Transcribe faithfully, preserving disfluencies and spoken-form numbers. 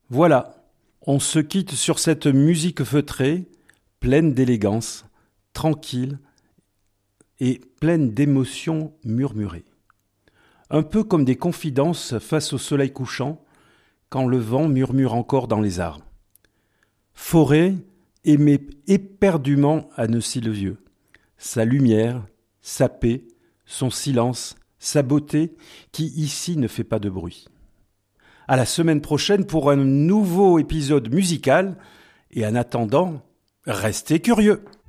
Voilà, on se quitte sur cette musique feutrée, pleine d'élégance, tranquille et pleine d'émotions murmurées. Un peu comme des confidences face au soleil couchant, quand le vent murmure encore dans les arbres. Forêt aimait éperdument Annecy-le-Vieux. Sa lumière, sa paix, son silence, sa beauté, qui ici ne fait pas de bruit. À la semaine prochaine pour un nouveau épisode musical, et en attendant, restez curieux.